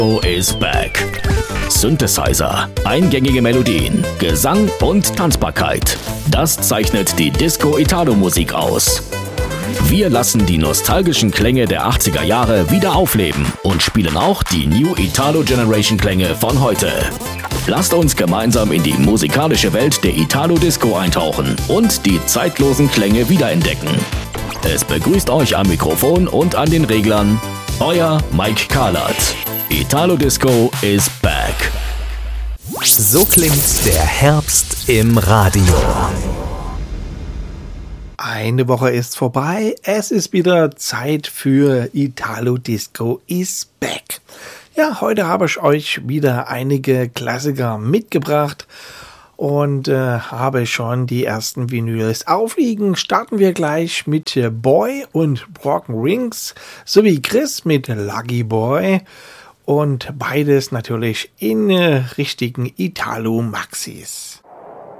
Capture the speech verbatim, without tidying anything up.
is back. Synthesizer, eingängige Melodien, Gesang und Tanzbarkeit. Das zeichnet die Disco-Italo-Musik aus. Wir lassen die nostalgischen Klänge der achtziger Jahre wieder aufleben und spielen auch die New Italo Generation Klänge von heute. Lasst uns gemeinsam in die musikalische Welt der Italo-Disco eintauchen und die zeitlosen Klänge wiederentdecken. Es begrüßt euch am Mikrofon und an den Reglern euer Mike Karlat. Italo Disco is back. So klingt der Herbst im Radio. Eine Woche ist vorbei. Es ist wieder Zeit für Italo Disco is back. Ja, heute habe ich euch wieder einige Klassiker mitgebracht und äh, habe schon die ersten Vinyls aufliegen. Starten wir gleich mit Boy und Broken Rings sowie Chris mit Lucky Boy. Und beides natürlich in äh, richtigen Italo-Maxis.